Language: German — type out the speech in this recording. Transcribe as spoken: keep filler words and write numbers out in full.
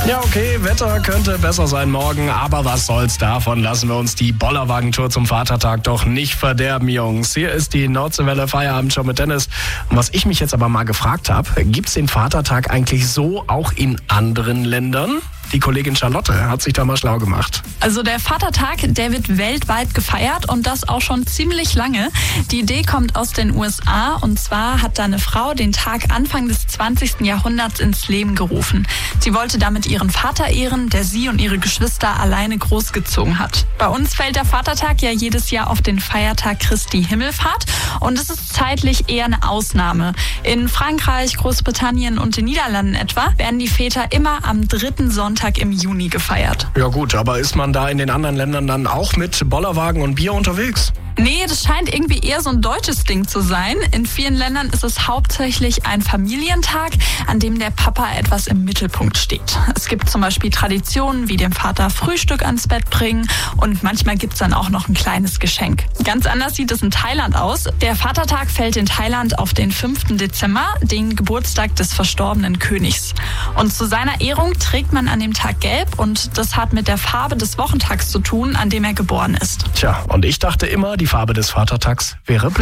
Ja, okay, Wetter könnte besser sein morgen, aber was soll's, davon lassen wir uns die Bollerwagentour zum Vatertag doch nicht verderben, Jungs. Hier ist die Nordseewelle Feierabendshow mit Dennis. Und was ich mich jetzt aber mal gefragt habe, gibt's den Vatertag eigentlich so auch in anderen Ländern? Die Kollegin Charlotte hat sich da mal schlau gemacht. Also der Vatertag, der wird weltweit gefeiert und das auch schon ziemlich lange. Die Idee kommt aus den U S A und zwar hat da eine Frau den Tag Anfang des zwanzigsten Jahrhunderts ins Leben gerufen. Sie wollte damit ihren Vater ehren, der sie und ihre Geschwister alleine großgezogen hat. Bei uns fällt der Vatertag ja jedes Jahr auf den Feiertag Christi Himmelfahrt und es ist zeitlich eher eine Ausnahme. In Frankreich, Großbritannien und den Niederlanden etwa werden die Väter immer am dritten Sonntag im Juni gefeiert. Ja gut, aber ist man da in den anderen Ländern dann auch mit Bollerwagen und Bier unterwegs? Nee, das scheint irgendwie eher so ein deutsches Ding zu sein. In vielen Ländern ist es hauptsächlich ein Familientag, an dem der Papa etwas im Mittelpunkt steht. Es gibt zum Beispiel Traditionen wie dem Vater Frühstück ans Bett bringen und manchmal gibt's dann auch noch ein kleines Geschenk. Ganz anders sieht es in Thailand aus. Der Vatertag fällt in Thailand auf den fünften Dezember, den Geburtstag des verstorbenen Königs. Und zu seiner Ehrung trägt man an dem Tag gelb und das hat mit der Farbe des Wochentags zu tun, an dem er geboren ist. Tja, und ich dachte immer, die Farbe des Vatertags wäre blau.